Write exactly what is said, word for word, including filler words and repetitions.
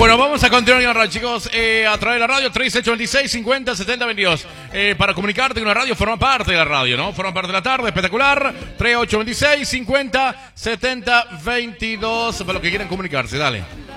Bueno, vamos a continuar en radio, chicos, eh, a través de la radio tres ocho seis cincuenta setenta veintidós. Eh, para comunicarte con la radio, forma parte de la radio, ¿no? Forma parte de la tarde, espectacular. tres ocho seis cincuenta setenta veintidós. Para los que quieran comunicarse, dale.